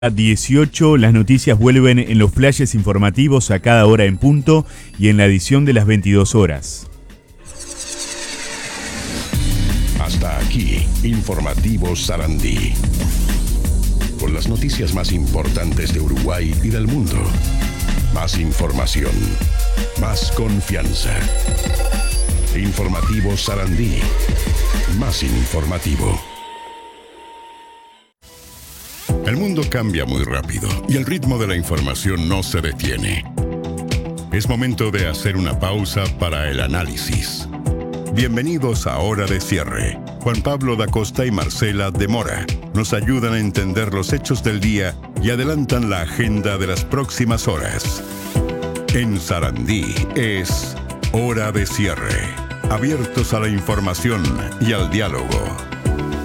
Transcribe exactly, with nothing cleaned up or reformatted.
dieciocho, las noticias vuelven en los flashes informativos a cada hora en punto y en la edición de las veintidós horas. Hasta aquí, Informativo Sarandí. Con las noticias más importantes de Uruguay y del mundo. Más información, más confianza. Informativo Sarandí. Más informativo. El mundo cambia muy rápido y el ritmo de la información no se detiene. Es momento de hacer una pausa para el análisis. Bienvenidos a Hora de Cierre. Juan Pablo da Costa y Marcela de Mora nos ayudan a entender los hechos del día y adelantan la agenda de las próximas horas. En Sarandí es Hora de Cierre. Abiertos a la información y al diálogo.